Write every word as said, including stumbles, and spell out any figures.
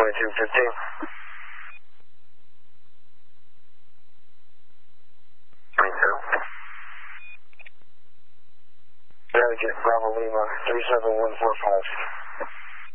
twenty-two fifteen. twenty-two. Connecticut, Bravo Lima, three seven one four five.